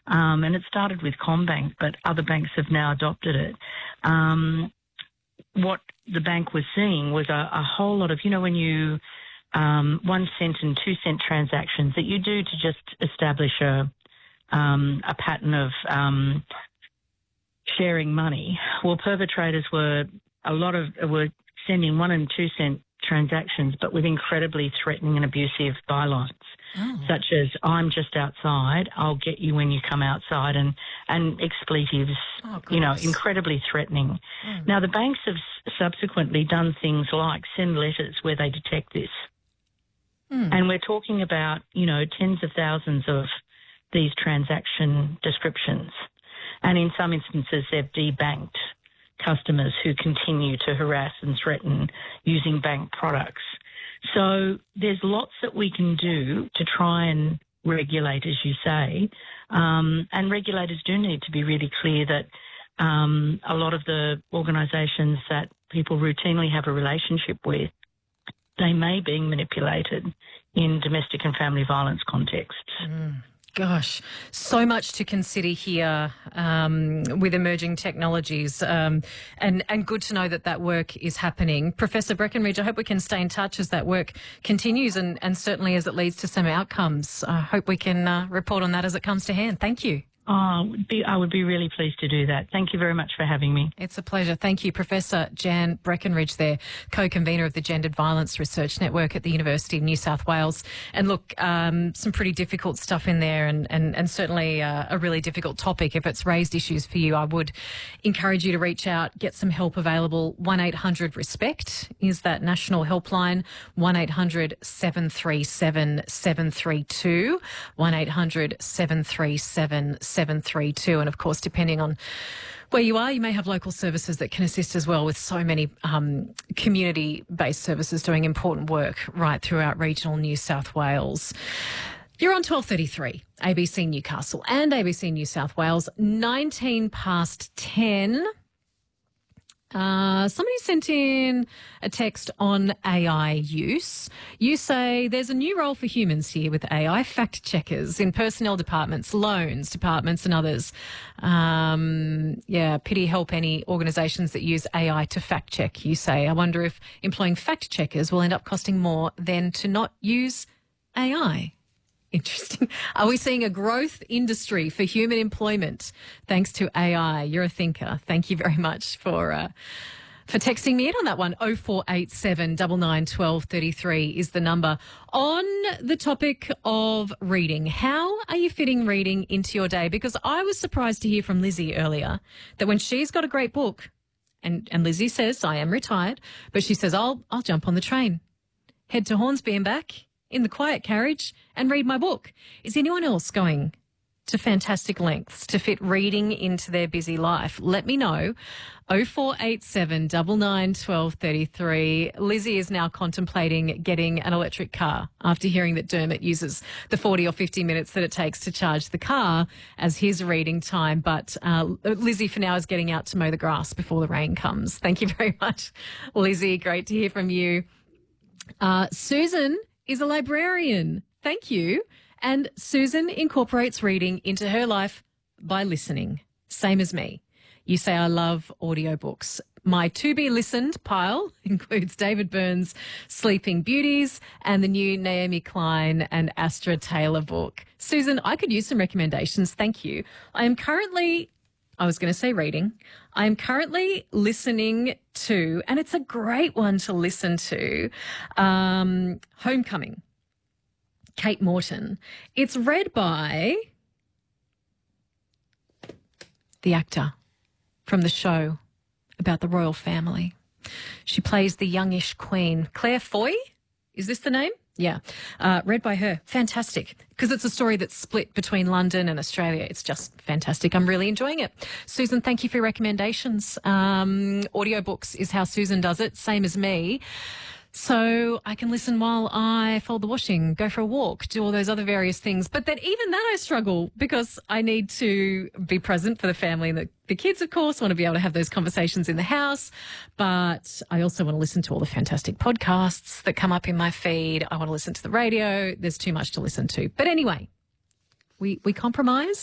and it started with CommBank, but other banks have now adopted it. What the bank was seeing was a whole lot of, when you 1 cent and 2 cent transactions that you do to just establish a pattern of sharing money. Well, perpetrators were sending 1 and 2 cent transactions, but with incredibly threatening and abusive bylines, such as "I'm just outside, I'll get you when you come outside," and expletives, incredibly threatening. Now, the banks have subsequently done things like send letters where they detect this. And we're talking about, tens of thousands of these transaction descriptions. And in some instances, they've debanked customers who continue to harass and threaten using bank products. So there's lots that we can do to try and regulate, as you say. And regulators do need to be really clear that a lot of the organisations that people routinely have a relationship with, they may be manipulated in domestic and family violence contexts. Gosh, so much to consider here with emerging technologies, and good to know that work is happening. Professor Breckenridge, I hope we can stay in touch as that work continues and certainly as it leads to some outcomes. I hope we can report on that as it comes to hand. Thank you. I would be really pleased to do that. Thank you very much for having me. It's a pleasure. Thank you, Professor Jan Breckenridge there, co-convener of the Gendered Violence Research Network at the University of New South Wales. And look, some pretty difficult stuff in there and certainly a really difficult topic. If it's raised issues for you, I would encourage you to reach out, get some help available. 1-800-RESPECT is that national helpline, 1-800-737-732, 1-800-737-732. And of course, depending on where you are, you may have local services that can assist as well, with so many community-based services doing important work right throughout regional New South Wales. You're on 12:33, ABC Newcastle and ABC New South Wales, 19 past 10. Somebody sent in a text on AI use. You say there's a new role for humans here with AI, fact checkers in personnel departments, loans departments and others. Pity help any organisations that use AI to fact check, you say. I wonder if employing fact checkers will end up costing more than to not use AI. Interesting. Are we seeing a growth industry for human employment thanks to AI? You're a thinker. Thank you very much for texting me in on that one. 0487 99 12 33 is the number. On the topic of reading, how are you fitting reading into your day? Because I was surprised to hear from Lizzie earlier that when she's got a great book, and Lizzie says, I am retired, but she says, I'll jump on the train, head to Hornsby and back in the quiet carriage and read my book. Is anyone else going to fantastic lengths to fit reading into their busy life? Let me know. 0487 99 12 33. Lizzie is now contemplating getting an electric car after hearing that Dermot uses the 40 or 50 minutes that it takes to charge the car as his reading time. But Lizzie for now is getting out to mow the grass before the rain comes. Thank you very much, Lizzie. Great to hear from you. Susan is a librarian. Thank you. And Susan incorporates reading into her life by listening, same as me. You say I love audiobooks. My to-be-listened pile includes David Byrne's Sleeping Beauties and the new Naomi Klein and Astra Taylor book. Susan, I could use some recommendations. Thank you. I am currently listening to, and it's a great one to listen to, Homecoming, Kate Morton. It's read by the actor from the show about the royal family. She plays the youngish queen. Claire Foy, is this the name? Yeah. Read by her. Fantastic. Because it's a story that's split between London and Australia. It's just fantastic. I'm really enjoying it. Susan, thank you for your recommendations. Audiobooks is how Susan does it, same as me. So I can listen while I fold the washing, go for a walk, do all those other various things. But then even that I struggle because I need to be present for the family and the kids, of course. I want to be able to have those conversations in the house. But I also want to listen to all the fantastic podcasts that come up in my feed. I want to listen to the radio. There's too much to listen to. But anyway, we compromise.